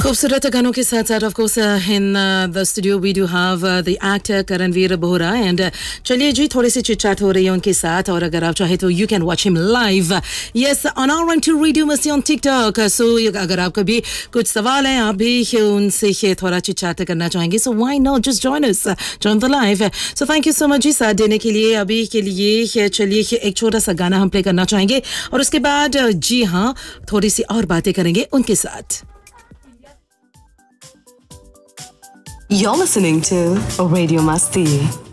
खूबसूरत गानों के साथ साथ of course in the studio we do have the actor Karanvir Bohra and चलिए जी थोड़ी सी चिटचाट हो रही है उनके साथ और अगर आप चाहे तो you can watch him live yes on our to radio मस्ती ऑन टिकटॉक सो अगर आपका भी कुछ सवाल है आप भी उनसे थोड़ा चिटचाट करना चाहेंगे so why not just join us join the live so thank you so much जी साथ देने के लिए अभी के लिए चलिए एक छोटा सा गाना हम प्ले करना चाहेंगे और उसके बाद जी हाँ थोड़ी सी और बातें करेंगे उनके साथ You're listening to Radio Masti.